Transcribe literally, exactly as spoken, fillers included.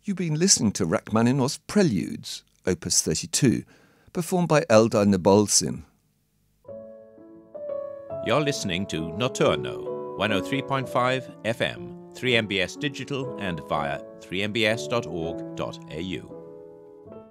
You've been listening to Rachmaninoff's Preludes, Opus thirty-two, performed by Eldar Nabolsim. You're listening to Notturno, one oh three point five F M, three M B S digital and via three m b s dot org dot a u.